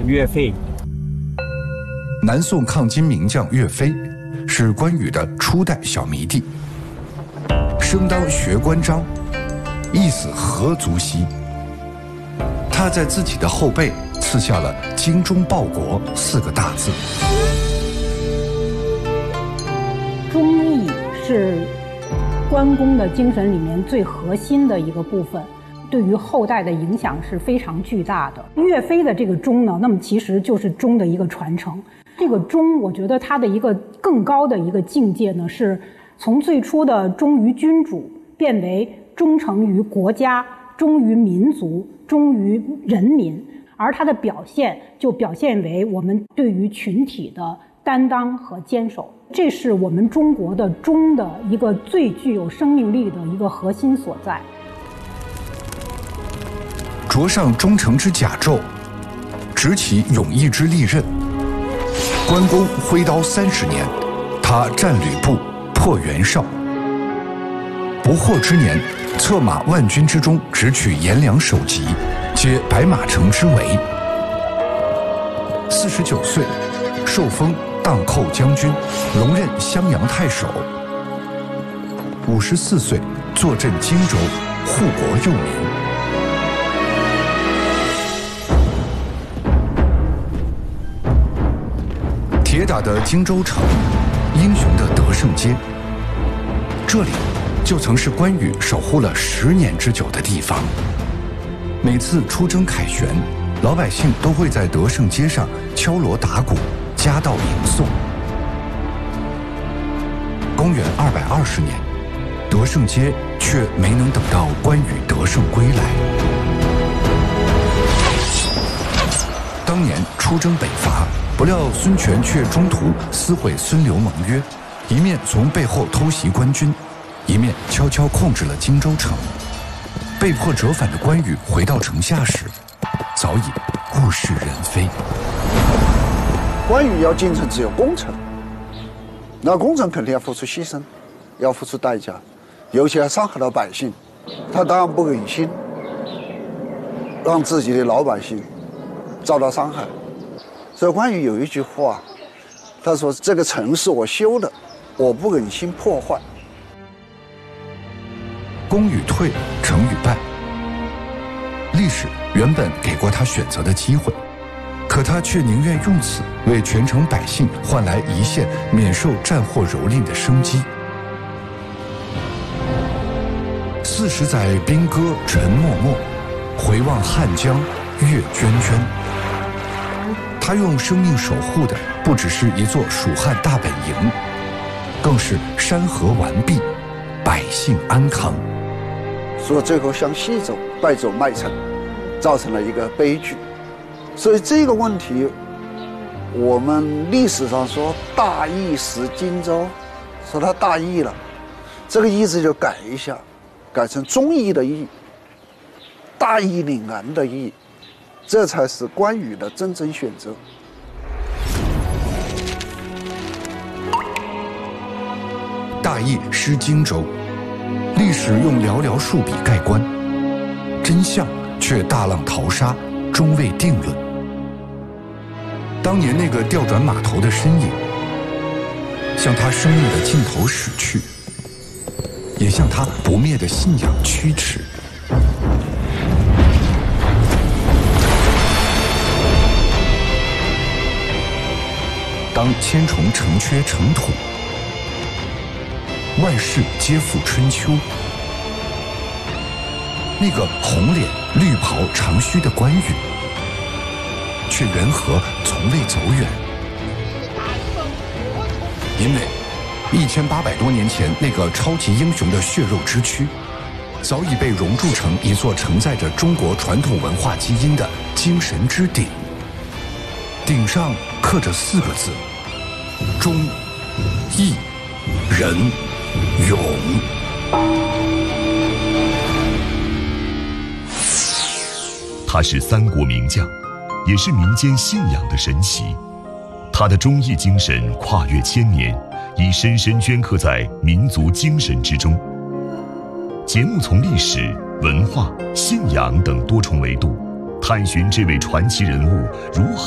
岳飞。 南宋抗金名将岳飞是关羽的初代小迷弟，生当学关张，意思何足惜。他在自己的后背刺下了“精忠报国”4个大字。 忠义是关公的精神里面最核心的一个部分，对于后代的影响是非常巨大的。岳飞的这个忠呢，那么其实就是忠的一个传承。这个忠，我觉得它的一个更高的一个境界呢，是从最初的忠于君主，变为忠诚于国家、忠于民族、忠于人民，而它的表现就表现为我们对于群体的担当和坚守。这是我们中国的忠的一个最具有生命力的一个核心所在。 着上忠诚之甲胄，执起勇毅之利刃。关公挥刀30年，他战吕布，破袁绍。不惑之年，策马万军之中，直取颜良首级，皆白马城之围。49岁，受封荡寇将军，龙任襄阳太守。54岁，坐镇荆州，护国佑民。铁打的荆州城，英雄的德胜街，这里就曾是关羽守护了10年之久的地方。每次出征凯旋，老百姓都会在德胜街上敲锣打鼓，夹道迎送。公元220年，德胜街却没能等到关羽得胜归来。当年出征北伐，不料孙权却中途撕毁孙刘盟约，一面从背后偷袭官军，一面悄悄控制了荆州城。被迫折返的关羽回到城下时，早已物是人非。 关羽要进城只有攻城，那攻城肯定要付出牺牲，要付出代价，尤其还伤害到百姓，他当然不忍心让自己的老百姓遭到伤害。所以关羽有一句话，他说：“这个城是我修的，我不忍心破坏。” 攻与退，成与败，历史原本给过他选择的机会，可他却宁愿用此为全城百姓换来一线免受战祸蹂躏的生机。40载兵戈陈默默，回望汉江月涓涓。他用生命守护的不只是一座蜀汉大本营，更是山河完毕，百姓安康。 所以最后向西走，败走麦城，造成了一个悲剧。所以这个问题，我们历史上说大义失荆州，说他大义了，这个义字就改一下，改成忠义的义，大义凛然的义，这才是关羽的真正选择。 大义失荆州，历史用寥寥数笔盖棺，真相却大浪淘沙，终未定论。当年那个调转马头的身影，向他生命的尽头驶去，也向他不灭的信仰驱驰。当千重城阙成土，万事皆付春秋。那个红脸绿袍长须的关羽，却缘何从未走远？因为1800多年前那个超级英雄的血肉之躯，早已被熔铸成一座承载着中国传统文化基因的精神之鼎，顶上刻着4个字：忠、义、仁、勇。 他是三国名将，也是民间信仰的神奇。他的忠义精神跨越千年，已深深镌刻在民族精神之中。节目从历史、文化、信仰等多重维度，探寻这位传奇人物如何